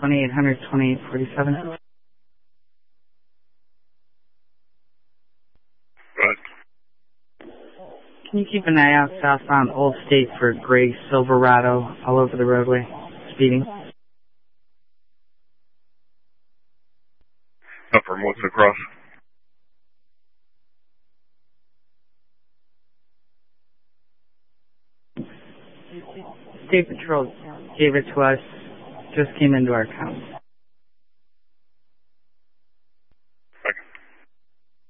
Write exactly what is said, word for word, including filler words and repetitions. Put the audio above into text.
twenty-eight hundred, twenty-eight forty-seven. What? Can you keep an eye out southbound Old State for gray Silverado all over the roadway, speeding? Up from what's across? State Patrol gave it to us, just came into our account.